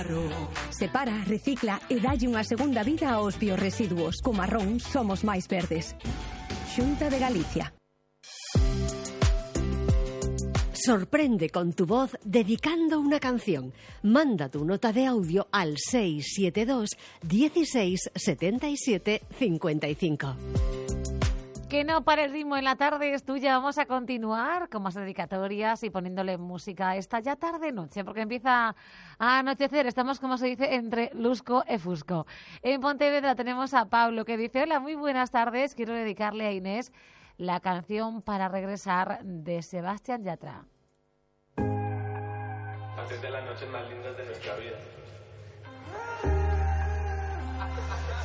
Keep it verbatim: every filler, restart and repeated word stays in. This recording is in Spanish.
barro. Separa, recicla e dalle unha segunda vida aos biorresiduos. Co marrón somos máis verdes. Xunta de Galicia. Sorprende con tu voz dedicando una canción. Manda tu nota de audio al seis siete dos, dieciséis, setenta y siete, cincuenta y cinco. Que no pare el ritmo en la tarde es tuya. Vamos a continuar con más dedicatorias y poniéndole música a esta ya tarde-noche, porque empieza a anochecer. Estamos, como se dice, entre lusco e fusco. En Pontevedra tenemos a Pablo, que dice: hola, muy buenas tardes. Quiero dedicarle a Inés la canción Para regresar de Sebastián Yatra. Haces de las noches más lindas de nuestra vida.